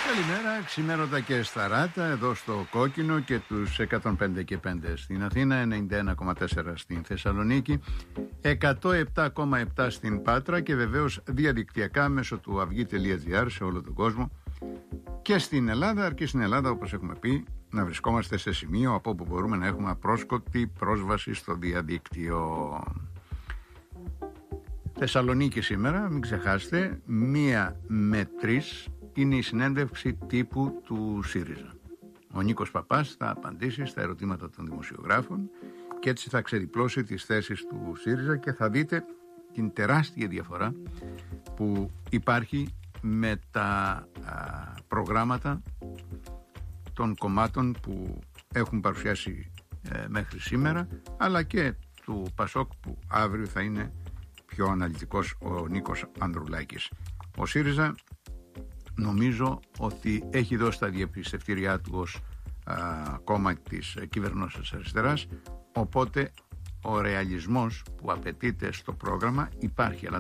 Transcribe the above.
Καλημέρα, ξημέρωτα και σταράτα εδώ στο Κόκκινο και τους 105 και 5 στην Αθήνα, 91,4 στην Θεσσαλονίκη, 107,7 στην Πάτρα και βεβαίως διαδικτυακά μέσω του αυγή.gr σε όλο τον κόσμο και στην Ελλάδα, αρκεί στην Ελλάδα όπως έχουμε πει να βρισκόμαστε σε σημείο από όπου μπορούμε να έχουμε απρόσκοπτη πρόσβαση στο διαδίκτυο. Θεσσαλονίκη σήμερα, μην ξεχάσετε, 1 με 3 είναι η συνέντευξη τύπου του ΣΥΡΙΖΑ. Ο Νίκος Παπάς θα απαντήσει στα ερωτήματα των δημοσιογράφων και έτσι θα ξεδιπλώσει τις θέσεις του ΣΥΡΙΖΑ και θα δείτε την τεράστια διαφορά που υπάρχει με τα προγράμματα των κομμάτων που έχουν παρουσιάσει μέχρι σήμερα, αλλά και του ΠΑΣΟΚ που αύριο θα είναι πιο αναλυτικός ο Νίκος Ανδρουλάκης. Ο ΣΥΡΙΖΑ νομίζω ότι έχει δώσει τα διαπιστευτήριά του ως κόμμα της κυβερνώσεως αριστεράς, οπότε ο ρεαλισμός που απαιτείται στο πρόγραμμα υπάρχει, αλλά